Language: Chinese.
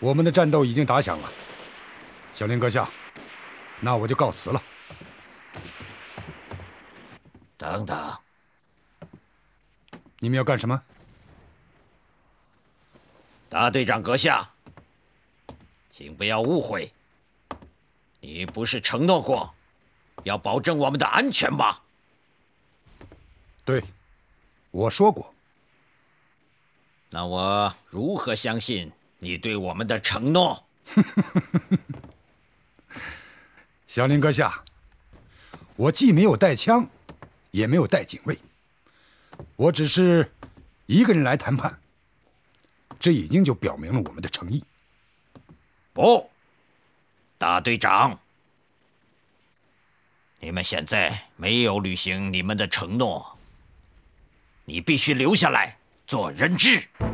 我们的战斗已经打响了，小林阁下，那我就告辞了。 等等， 你们要干什么？ 大队长阁下，请不要误会，你不是承诺过要保证我们的安全吗？ 对，我说过。 那我如何相信你对我们的承诺？ 小林阁下，我既没有带枪，也没有带警卫，我只是一个人来谈判，这已经就表明了我们的诚意。 不，大队长，你们现在没有履行你们的承诺，你必须留下来做人质。